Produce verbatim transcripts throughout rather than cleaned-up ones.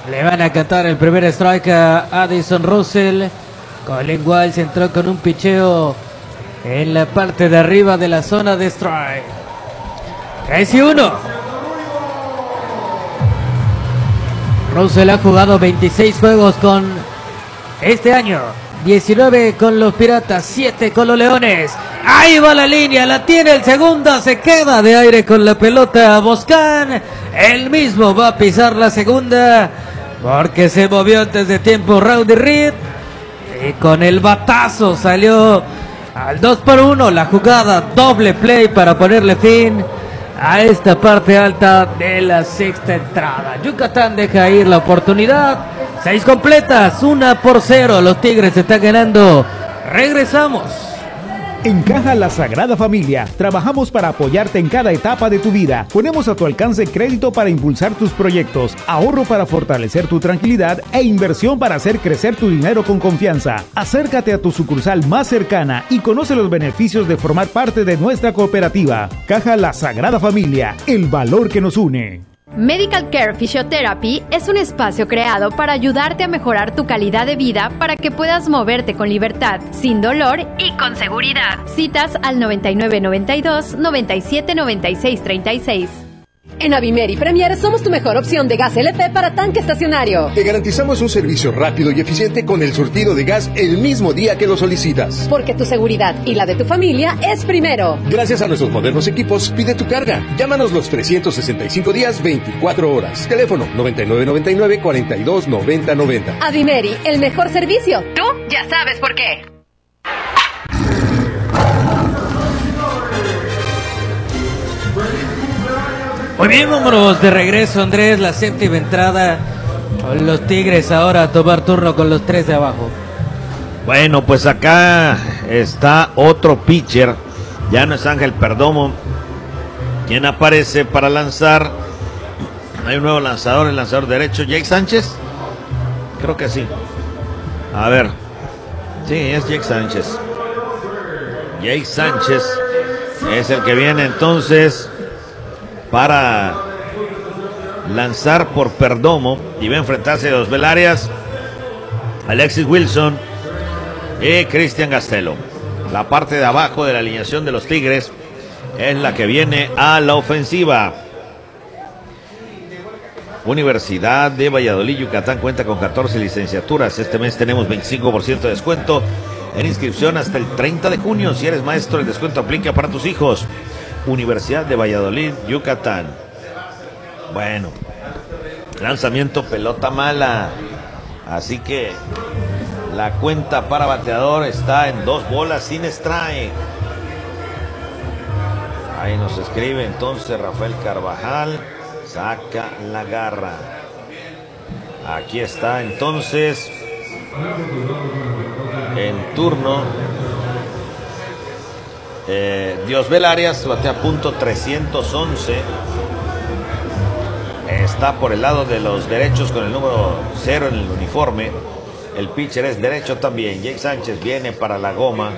Le van a cantar el primer strike a Addison Russell. Colin Wilds entró con un picheo en la parte de arriba de la zona de strike. tres y uno. Russell ha jugado veintiséis juegos con este año. diecinueve con los Piratas, siete con los Leones. Ahí va la línea, la tiene el segunda, se queda de aire con la pelota Boscan. Él mismo va a pisar la segunda porque se movió antes de tiempo Rowdy Reed. Y con el batazo salió al dos por uno la jugada, doble play para ponerle fin a esta parte alta de la sexta entrada. Yucatán deja ir la oportunidad. Seis completas, una por cero. Los Tigres están ganando. Regresamos. En Caja La Sagrada Familia, trabajamos para apoyarte en cada etapa de tu vida. Ponemos a tu alcance crédito para impulsar tus proyectos, ahorro para fortalecer tu tranquilidad e inversión para hacer crecer tu dinero con confianza. Acércate a tu sucursal más cercana y conoce los beneficios de formar parte de nuestra cooperativa. Caja La Sagrada Familia, el valor que nos une. Medical Care Physiotherapy es un espacio creado para ayudarte a mejorar tu calidad de vida para que puedas moverte con libertad, sin dolor y con seguridad. Citas al noventa y nueve noventa y dos, noventa y siete noventa y seis treinta y seis. En Avimer y Premier somos tu mejor opción de gas L P para tanque estacionario. Te garantizamos un servicio rápido y eficiente con el surtido de gas el mismo día que lo solicitas. Porque tu seguridad y la de tu familia es primero. Gracias a nuestros modernos equipos, pide tu carga. Llámanos los trescientos sesenta y cinco días, veinticuatro horas. Teléfono noventa y nueve noventa y nueve, cuarenta y dos noventa noventa. Avimeri, el mejor servicio. Tú ya sabes por qué. Muy bien, vámonos de regreso, Andrés, la séptima entrada. Los Tigres ahora a tomar turno con los tres de abajo. Bueno, pues acá está otro pitcher. Ya no es Ángel Perdomo quien aparece para lanzar. Hay un nuevo lanzador, el lanzador derecho, Jake Sánchez. Creo que sí. A ver. Sí, es Jake Sánchez. Jake Sánchez es el que viene entonces para lanzar por Perdomo y va a enfrentarse a los Velarias, Alexis Wilson y Cristian Gastelo. La parte de abajo de la alineación de los Tigres es la que viene a la ofensiva. Universidad de Valladolid, Yucatán cuenta con catorce licenciaturas. Este mes tenemos veinticinco por ciento de descuento en inscripción hasta el treinta de junio. Si eres maestro, el descuento aplica para tus hijos. Universidad de Valladolid, Yucatán. Bueno, lanzamiento, pelota mala. Así que la cuenta para bateador está en dos bolas sin strike. Ahí nos escribe entonces Rafael Carvajal. Saca la garra. Aquí está entonces en turno Eh, Diosbel Arias, batea punto trescientos once. Está por el lado de los derechos con el número cero en el uniforme. El pitcher es derecho también. Jake Sánchez viene para la goma.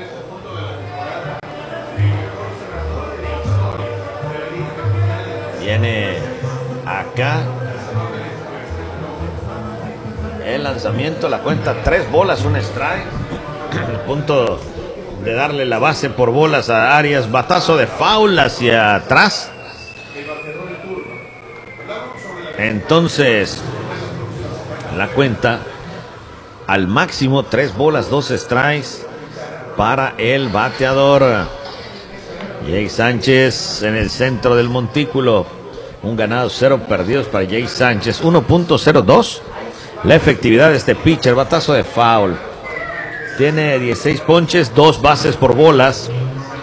Viene acá. El lanzamiento, la cuenta tres bolas, un strike. El punto de darle la base por bolas a Arias. Batazo de foul hacia atrás. Entonces la cuenta al máximo, tres bolas, dos strikes para el bateador Jake Sánchez en el centro del montículo. Un ganado, cero perdidos para Jake Sánchez. uno punto cero dos la efectividad de este pitcher. Batazo de foul. Tiene dieciséis ponches, dos bases por bolas.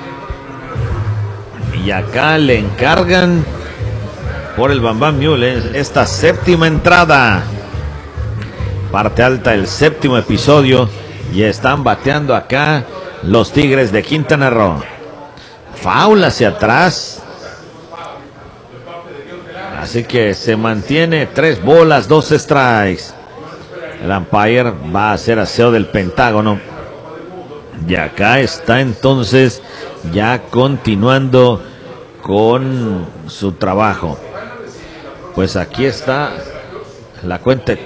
Y acá le encargan por el Bam Bam Mule esta séptima entrada. Parte alta el séptimo episodio. Y están bateando acá los Tigres de Quintana Roo. Foul hacia atrás. Así que se mantiene tres bolas, dos strikes. El umpire va a hacer aseo del Pentágono. Y acá está entonces ya continuando con su trabajo. Pues aquí está la cuenta